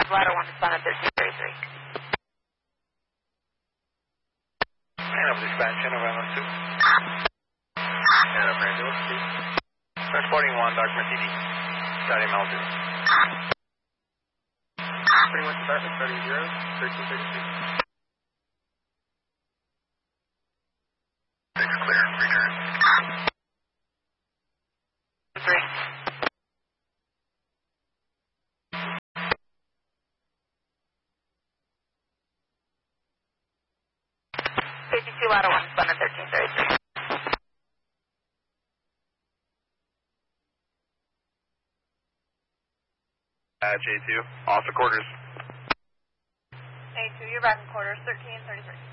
Ladder 1, responded 1333. Hanover dispatch, Hanover 112. Hanover ambulance, please. Transporting 1, Dr. Mercedes. Starting Malibu. 21 Department, starting 0, 1333. 6 clear, return. 3. 52 Ladder 1, responded 1333. J2, off the quarters. A2, you're back in quarters, 1333.